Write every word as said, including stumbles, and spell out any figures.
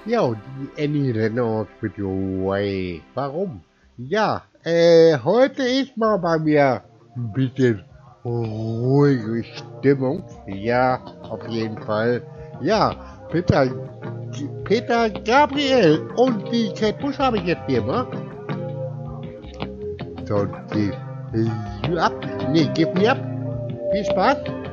Ja, und die Annie Reynolds mit Way. Warum? Ja, äh, heute ist mal bei mir ein bisschen ruhige Stimmung. Ja, auf jeden Fall. Ja, Peter, Peter Gabriel und die Kate Bush habe ich jetzt hier, ne? So, die, ab, nee, gib mir ab. Viel Spaß.